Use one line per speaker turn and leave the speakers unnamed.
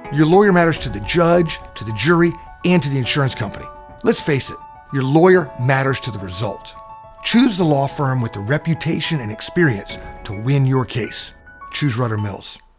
Your lawyer matters to the judge, to the jury, and to the insurance company. Let's face it, your lawyer matters to the result. Choose the law firm with the reputation and experience to win your case. Choose Rutter Mills.